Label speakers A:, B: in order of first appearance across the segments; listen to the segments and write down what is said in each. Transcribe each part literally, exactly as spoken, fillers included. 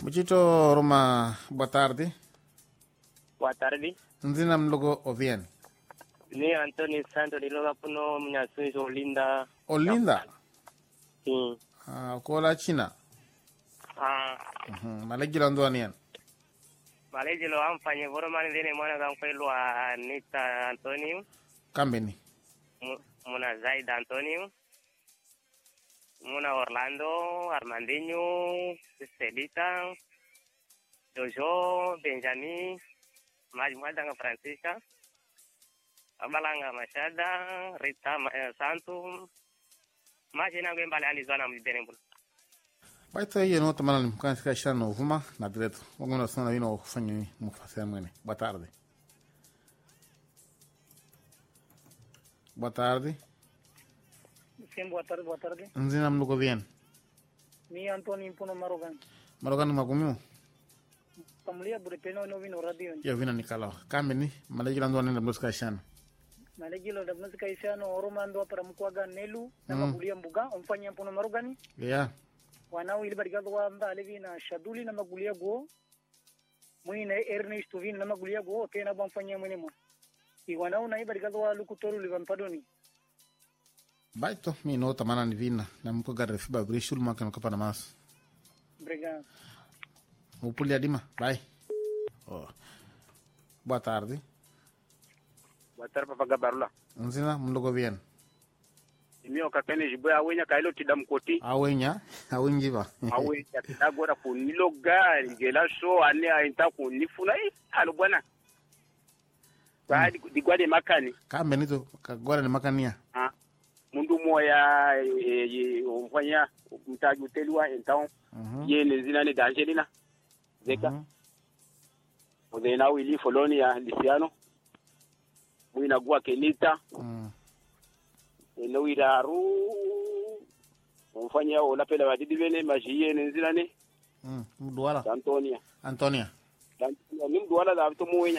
A: Muchito Roma, boa tarde.
B: Boa tarde.
A: Nzina mlogo Ovien.
B: Ni Anthony Santo di Loga Puno Mnyasunzi Olinda.
A: Olinda?
B: Sim.
A: Ah, kola China.
B: Ah.
A: Mhm. Malejilo ndo anian.
B: Malejilo amfanye boro mani dene mwana kamkwelo a Nita Antonio.
A: Kambeni.
B: Muna Zaida Antonio. Muna Orlando, Armandinho, Celita, Jojo, Benjamin, Majmuada Francisca, Abalanga Machada, Rita Santo, Majina Gwembale Alizana Mbenembul.
A: Baita hiyo no tamana mkanska shano huma na direto. Wangu na sana wino kufanya mufasea mwene. Boa tarde. Boa tarde.
C: Sim, boa tarde, boa tarde.
A: Nzina mlogo bien.
C: Mi Antônio Impuno Marogan.
A: Marogan magumiu.
C: Pamulia burepeno no vino radio.
A: Ya vina nikalo. Kambeni malejilo ndo anian mloska shano.
C: Malejilo da música isiano oromando para mkwaga nelu na magulia mbuga umfanya Impuno Marogani.
A: Yeah.
C: Wanao ili barigado wanda alevi na shaduli na magulia go. Mwina Ernesto vin na magulia go tena bamfanya mwene mo. Iwanao na ibarigado wa lukutoru livanpadoni.
A: Baito mi no tamana ni vina na mko garre fiba brishul maka no kapana mas.
C: Obrigado.
A: Upuli adima. Bye. Oh. Boa tarde.
B: Boa tarde Papa Barula.
A: Nzina mlogo bien.
B: Imio kakene jibu awenya kailo tidamkoti.
A: Awenya, awenjiba.
B: Awenya tidagora kunilo gari gela show ane ainta kunifuna eh alo bwana. Baadi digwade makani.
A: Kambe nito kagwara ni makania.
B: Ah. Mundu moya umfanya mtaji utelwa entao yene zina ne dangelina zeka odena wili foloni ya lisiano mwina gwa kenita eno wiraru umfanya ola pela wadidi bene majiye ne zina ne
A: mm mduala
B: Antonia
A: Antonia
B: Antonia ni mduala da to muwenya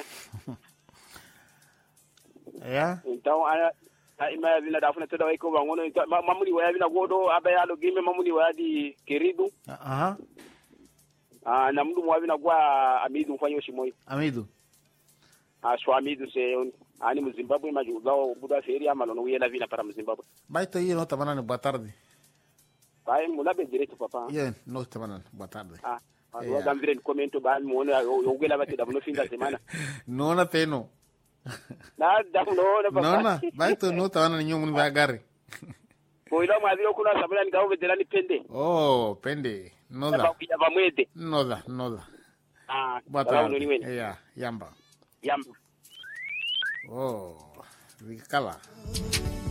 A: ya
B: entao aya ima vina dafuna toda waiko bangono mamuli waya vina godo abaya lo game mamuli waya di keridu
A: aha
B: ah na mdu mwa vina gwa amidu mfanyo shimoi
A: amidu
B: ah so amidu se ani mu Zimbabwe majugao buda feri ama no yela vina para mu Zimbabwe
A: baita hiyo no tamana ni boa tarde
B: bai mulabe direto papa
A: yeah no tamana boa tarde
B: ah wa gamvire ni komento ba muone yogela bati da no finga semana
A: no na peno
B: na da no na papa
A: no na baito no tamana ni nyongu ni bagari
B: boila mwadhio kuna sabana ni gawo veterani pende
A: oh pende no da
B: ba mwede
A: no da no da
B: ah
A: boa tarde yeah yamba
B: yamba
A: oh vikala